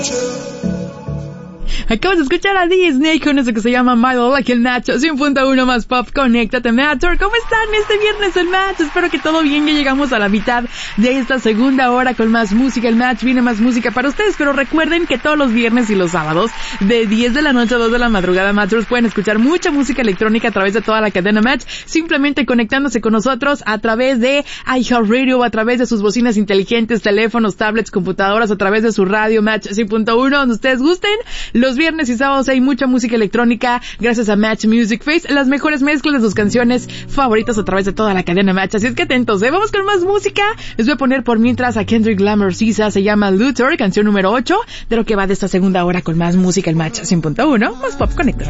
Acabas de escuchar a Disney con eso que se llama My Love, aquí el Nacho, 100.1 más pop, conéctate Matter. ¿Cómo están este viernes el Match? Espero que todo bien, ya llegamos a la mitad de esta segunda hora con más música. El Match viene más música para ustedes, pero recuerden que todos los viernes y los sábados de 10 de la noche a 2 de la madrugada Matchers pueden escuchar mucha música electrónica a través de toda la cadena Match, simplemente conectándose con nosotros a través de iHeartRadio, a través de sus bocinas inteligentes, teléfonos, tablets, computadoras, a través de su radio Match 100.1, donde ustedes gusten. Los viernes y sábados hay mucha música electrónica gracias a Match Music Face, las mejores mezclas de sus canciones favoritas a través de toda la cadena Match. Así es que atentos, vamos con más música. Les voy a poner por mientras a Kendrick Lamar Sisa, se llama Luther, canción número 8 de lo que va de esta segunda hora con más música, el Match 100.1 más pop, conecta.